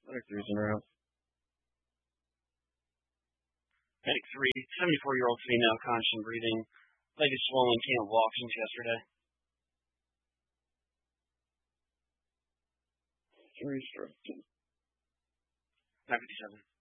Like threes in a row. Medic 3, 74-year-old female, constant breathing. Leg is swollen, can't walk since yesterday. 3 stroke. 957.